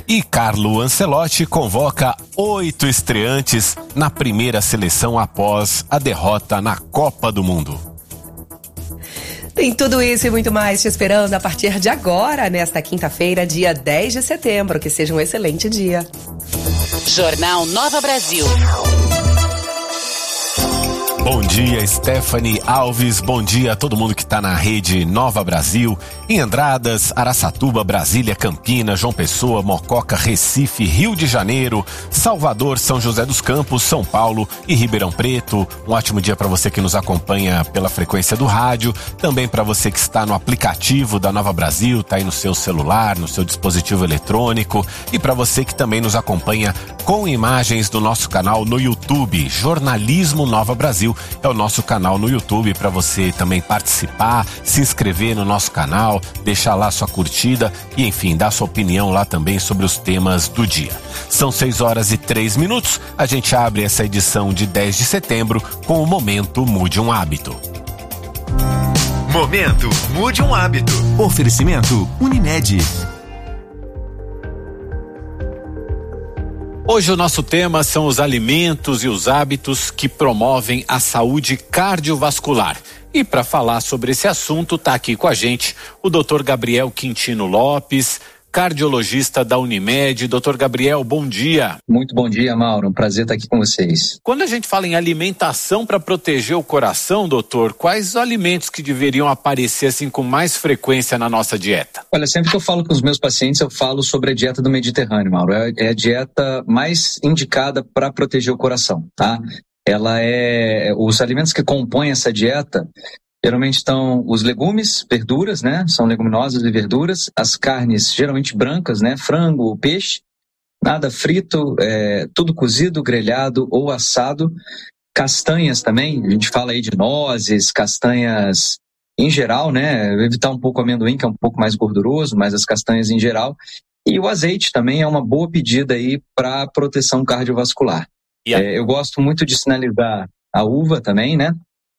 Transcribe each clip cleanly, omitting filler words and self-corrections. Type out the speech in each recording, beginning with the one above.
E Carlo Ancelotti convoca 8 estreantes na primeira seleção após a derrota na Copa do Mundo. Tem tudo isso e muito mais te esperando a partir de agora, nesta quinta-feira, dia 10 de setembro. Que seja um excelente dia. Jornal Nova Brasil. Bom dia, Stephanie Alves. Bom dia a todo mundo que está na rede Nova Brasil, em Andradas, Araçatuba, Brasília, Campinas, João Pessoa, Mococa, Recife, Rio de Janeiro, Salvador, São José dos Campos, São Paulo e Ribeirão Preto. Um ótimo dia para você que nos acompanha pela frequência do rádio, também para você que está no aplicativo da Nova Brasil, está aí no seu celular, no seu dispositivo eletrônico, e para você que também nos acompanha com imagens do nosso canal no YouTube, Jornalismo Nova Brasil. É o nosso canal no YouTube para você também participar, se inscrever no nosso canal, deixar lá sua curtida e, enfim, dar sua opinião lá também sobre os temas do dia. São 6h03. A gente abre essa edição de 10 de setembro com o Momento Mude um Hábito. Momento Mude um Hábito. Oferecimento Unimed. Hoje o nosso tema são os alimentos e os hábitos que promovem a saúde cardiovascular. E para falar sobre esse assunto, está aqui com a gente o Dr. Gabriel Quintino Lopes, cardiologista da Unimed. Dr. Gabriel, bom dia. Muito bom dia, Mauro. Um prazer estar aqui com vocês. Quando a gente fala em alimentação para proteger o coração, doutor, quais os alimentos que deveriam aparecer assim com mais frequência na nossa dieta? Olha, sempre que eu falo com os meus pacientes, eu falo sobre a dieta do Mediterrâneo, Mauro. É a dieta mais indicada para proteger o coração, tá? Os alimentos que compõem essa dieta geralmente estão os legumes, verduras, né? São leguminosas e verduras. As carnes, geralmente brancas, né? Frango, peixe. Nada frito, tudo cozido, grelhado ou assado. Castanhas também, a gente fala aí de nozes, castanhas em geral, né? Evitar um pouco o amendoim, que é um pouco mais gorduroso, mas as castanhas em geral. E o azeite também é uma boa pedida aí para proteção cardiovascular. Eu gosto muito de sinalizar a uva também, né?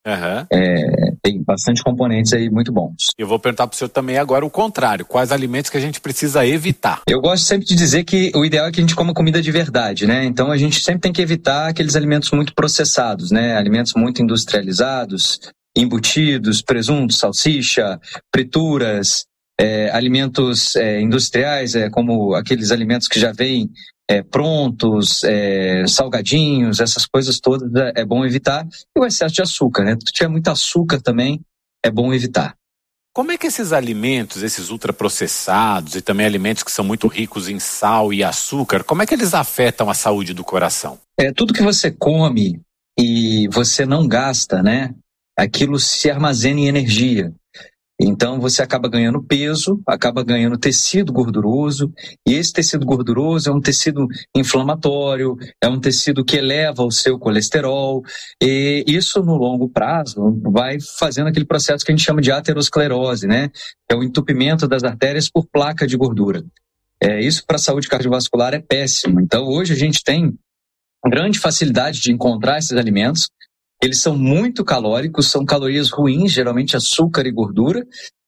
Uhum. Tem bastante componentes aí muito bons. Eu vou perguntar para o senhor também agora o contrário. Quais alimentos que a gente precisa evitar? Eu gosto sempre de dizer que o ideal é que a gente coma comida de verdade, né? Então a gente sempre tem que evitar aqueles alimentos muito processados, né? Alimentos muito industrializados, embutidos, presunto, salsicha, frituras, alimentos industriais, como aqueles alimentos que já vêm prontos, salgadinhos, essas coisas todas é bom evitar. E o excesso de açúcar, né? Se tiver muito açúcar também, é bom evitar. Como é que esses alimentos, esses ultraprocessados e também alimentos que são muito ricos em sal e açúcar, como é que eles afetam a saúde do coração? Tudo que você come e você não gasta, né? Aquilo se armazena em energia. Então você acaba ganhando peso, acaba ganhando tecido gorduroso, e esse tecido gorduroso é um tecido inflamatório, é um tecido que eleva o seu colesterol, e isso no longo prazo vai fazendo aquele processo que a gente chama de aterosclerose, né? É o entupimento das artérias por placa de gordura. Isso para a saúde cardiovascular é péssimo. Então hoje a gente tem grande facilidade de encontrar esses alimentos. Eles são muito calóricos, são calorias ruins, geralmente açúcar e gordura,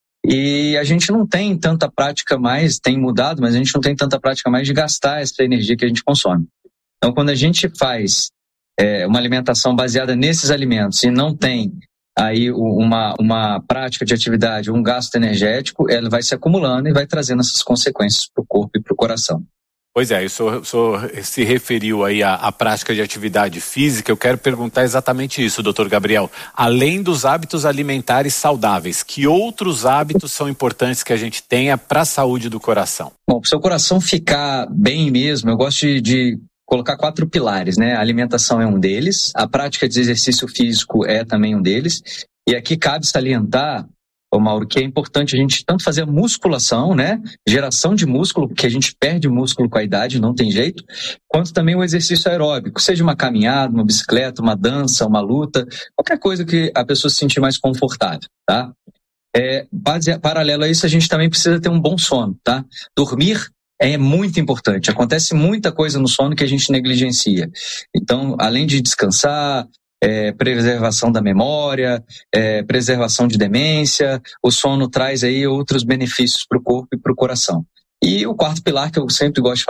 e a gente não tem tanta prática mais, tem mudado, mas a gente não tem tanta prática mais de gastar essa energia que a gente consome. Então, quando a gente faz uma alimentação baseada nesses alimentos e não tem aí uma prática de atividade, um gasto energético, ela vai se acumulando e vai trazendo essas consequências para o corpo e para o coração. Pois é, o senhor se referiu aí à prática de atividade física. Eu quero perguntar exatamente isso, doutor Gabriel. Além dos hábitos alimentares saudáveis, que outros hábitos são importantes que a gente tenha para a saúde do coração? Bom, para o seu coração ficar bem mesmo, eu gosto de colocar 4 pilares, né? A alimentação é um deles, a prática de exercício físico é também um deles, e aqui cabe salientar, Mauro, que é importante a gente tanto fazer a musculação, né? Geração de músculo, porque a gente perde músculo com a idade, não tem jeito, quanto também o exercício aeróbico, seja uma caminhada, uma bicicleta, uma dança, uma luta, qualquer coisa que a pessoa se sentir mais confortável, tá? Paralelo a isso, a gente também precisa ter um bom sono, tá? Dormir é muito importante. Acontece muita coisa no sono que a gente negligencia. Então, além de descansar, preservação da memória, preservação de demência, o sono traz aí outros benefícios para o corpo e para o coração. E o 4º pilar que eu sempre gosto de